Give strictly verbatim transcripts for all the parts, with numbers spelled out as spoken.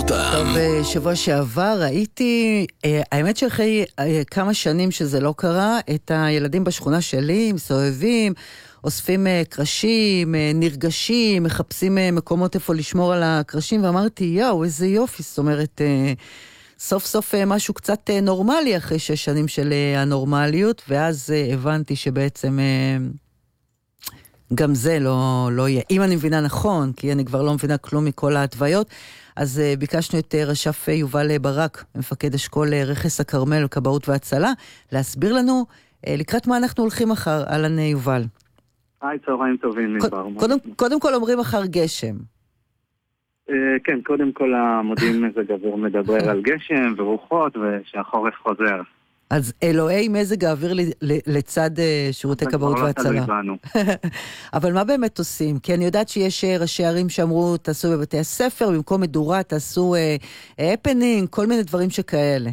אותם. טוב, שבוע שעבר ראיתי, האמת שאחרי כמה שנים שזה לא קרה, את הילדים בשכונה שלי מסתובבים, אוספים קרשים, נרגשים, מחפשים מקומות איפה לשמור על הקרשים, ואמרתי, יאו, איזה יופי, זאת אומרת, סוף סוף משהו קצת נורמלי אחרי שש שנים של הנורמליות, ואז הבנתי שבעצם גם זה לא, לא יהיה. אם אני מבינה נכון, כי אני כבר לא מבינה כלום מכל ההתוויות, אז ביקשנו את רש"פ יובל ברק, מפקד אשכול רכס הכרמל, כבאות והצלה, להסביר לנו לקראת מה אנחנו הולכים אחר. אהלן יובל. היי, צהריים טובים. קודם, קודם כל אומרים אחר גשם. כן, קודם כל המודיעין מזג אוויר מדבר על גשם ורוחות ושהחורף חוזר. אז אלוהי מזג האוויר לצד שירותי כבאות והצלה. אבל מה באמת עושים? כי אני יודעת שיש ראשי ערים שאמרו, תעשו בבתי הספר, במקום מדורה, תעשו הפנינג, כל מיני דברים שכאלה.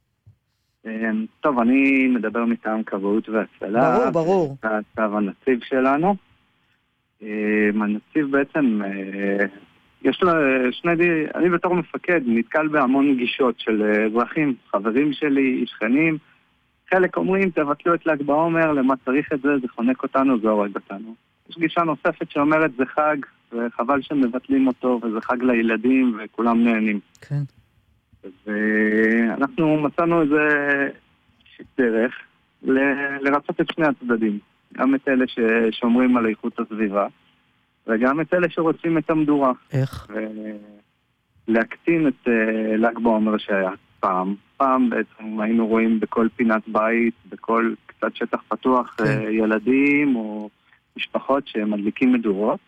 טוב, אני מדבר מטעם כבאות והצלה. ברור, ברור. זה הצו הנציב שלנו. הנציב בעצם, יש לו שני די, אני בתור מפקד נתקל בהמון גישות של אזרחים, חברים שלי, שכנים. חלק אומרים, תבטלו את ל"ג בעומר, למה צריך את זה, זה חונק אותנו, זה הורג אותנו. יש גישה נוספת שאומרת, זה חג, וחבל שמבטלים אותו, וזה חג לילדים, וכולם נהנים. כן. ואנחנו מצאנו איזה דרך ל- לרצות את שני הצדדים. גם את אלה ששומרים על איכות הסביבה, וגם את אלה שרוצים את המדורה. איך? להקטין את ל"ג בעומר שהיה פעם. פעם בעצם היינו רואים בכל פינת בית, בכל קצת שטח פתוח, כן. ילדים או משפחות שמדליקים מדורות.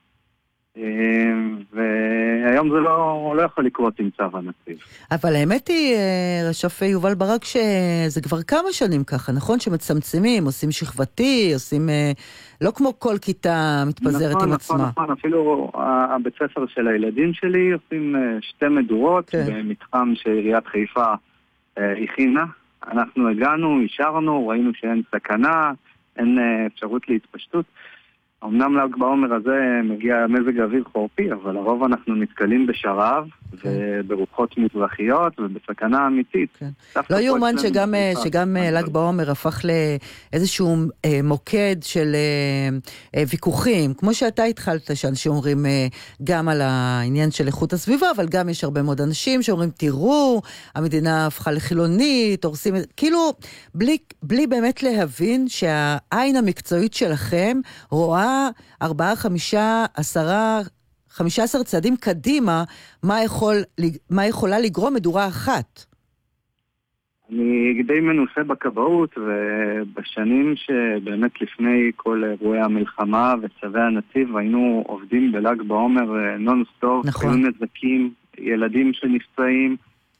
והיום זה לא, לא יכול לקרות עם צו הנציב. אבל האמת היא, רש"פ יובל ברק, שזה כבר כמה שנים ככה, נכון? שמצמצמים, עושים שכבתי, עושים, לא כמו כל כיתה מתפזרת נכון, עם נכון, עצמה. נכון, אפילו הבית ספר של הילדים שלי עושים שתי מדורות, כן. במתחם שעיריית חיפה הכינה. אנחנו הגענו, אישרנו, ראינו שאין סכנה, אין אפשרות להתפשטות. אמנם ל"ג בעומר הזה מגיע מזג אוויר חורפי, אבל לרוב אנחנו נתקלים בשרב, okay. וברוחות מזרחיות, ובסכנה אמיתית. Okay. לא יאומן שגם, שגם ל"ג בעומר הפך לאיזשהו מוקד של ויכוחים, כמו שאתה התחלת, שאנשים אומרים גם על העניין של איכות הסביבה, אבל גם יש הרבה מאוד אנשים שאומרים, תראו, המדינה הפכה לחילונית, הורסים, כאילו, בלי, בלי באמת להבין שהעין המקצועית שלכם רואה ארבעה, חמישה, עשרה, חמישה עשר צעדים קדימה, מה יכול, מה יכולה לגרום מדורה אחת? אני די מנוסה בכבאות, ובשנים שבאמת לפני כל אירועי המלחמה וצווי הנציב, היינו עובדים בל"ג בעומר נון-סטופ, נכון. היו נזקים, ילדים שנפצעים,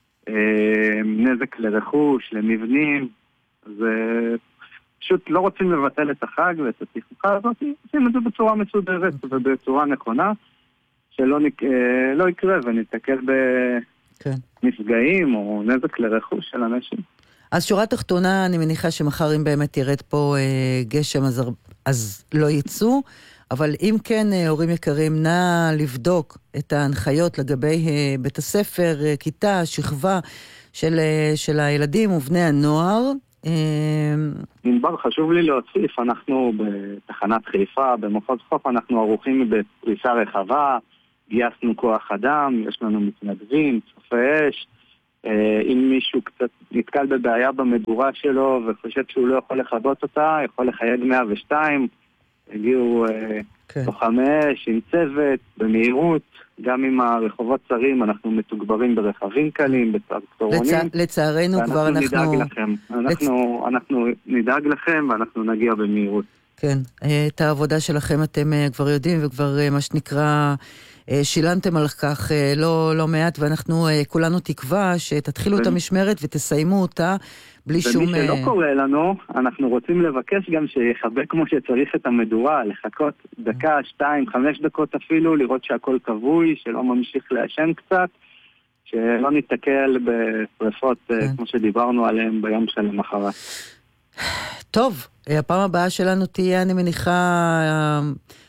נזק לרכוש, למבנים, זה... פשוט לא רוצים לבטל את החג ואת התשמחה הזאת, עושים את זה בצורה מסודרת ובצורה נכונה, שלא נק... לא יקרה ונתקל במפגעים או נזק לרכוש של אנשים. אז שורה תחתונה, אני מניחה שמחר אם באמת ירד פה אה, גשם, אז, אז לא יצאו, אבל אם כן, אה, הורים יקרים, נא לבדוק את ההנחיות לגבי אה, בית הספר, אה, כיתה, שכבה של, אה, של הילדים ובני הנוער, נדבר, חשוב לי להוסיף, אנחנו בתחנת חיפה, במחוז חוף, אנחנו ערוכים בפריסה רחבה, גייסנו כוח אדם, יש לנו מתנדבים, צופי אש, אם מישהו קצת נתקל בבעיה במדורה שלו וחושב שהוא לא יכול לכבות אותה, יכול לחייג מאה ושתיים, הגיעו לוחמי אש עם צוות, במהירות, גם עם הרחובות צרים, אנחנו מתוגברים ברכבים קלים, בטרקטורונים. לצערנו כבר אנחנו... נדאג לכם. אנחנו, אנחנו נדאג לכם ואנחנו נגיע במהירות. כן, את העבודה שלכם אתם כבר יודעים, וכבר מה שנקרא, שילמתם על כך לא, לא מעט, ואנחנו כולנו תקווה שתתחילו את המשמרת ותסיימו אותה בלי שום... ומי שלא קורא לנו, אנחנו רוצים לבקש גם שיחבק כמו שצריך את המדורה, לחכות דקה, שתיים, חמש דקות אפילו, לראות שהכל כבוי, שלא ממשיך לעשן קצת, שלא ניתקל בשריפות כמו שדיברנו עליהם ביום של המחרת. טוב, הפעם הבאה שלנו תהיה, אני מניחה,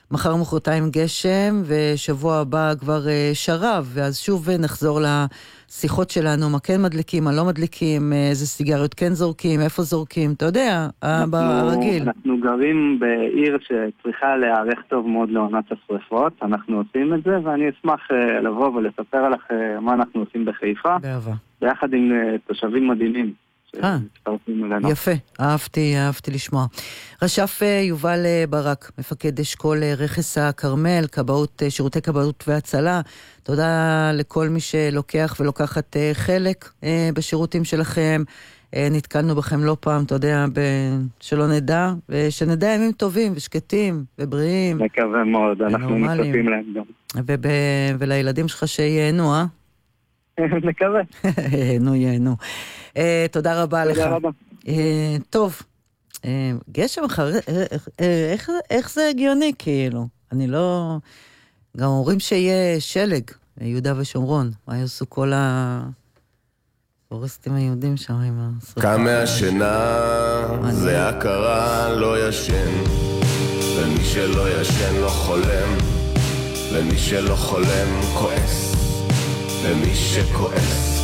מחר מחרתיים גשם, ושבוע הבא כבר שרב, ואז שוב נחזור לשיחות שלנו, מה כן מדליקים, מה לא מדליקים, איזה סיגריות כן זורקים, איפה זורקים, אתה יודע, ברגיל. אנחנו גרים בעיר שצריכה להיערך טוב מאוד לעונת השריפות, אנחנו עושים את זה, ואני אשמח לבוא ולספר לך מה אנחנו עושים בחיפה. באהבה. ביחד עם תושבים מדהימים. יפה, אהבתי, אהבתי לשמוע. רש"פ יובל ברק, מפקד אשכול רכס הכרמל, כבאות, שירותי כבאות והצלה. תודה לכל מי שלוקח ולוקחת חלק בשירותים שלכם. נתקלנו בכם לא פעם, אתה יודע, שלא נדע, ושנדע ימים טובים ושקטים ובריאים. מקווה מאוד, אנחנו מצפים להם גם. ולילדים שלך שיהנו, אה? נקווה. יהנו, יהנו. תודה רבה לך. תודה רבה. טוב, גשם אחרי, איך זה הגיוני כאילו? אני לא... גם אומרים שיהיה שלג, יהודה ושומרון. מה יעשו כל ה... פורסטים היהודים שם עם השריפה? קם מהשינה, זה הכרה, לא ישן. ומי שלא ישן לא חולם. ומי שלא חולם כועס. ומי שכועס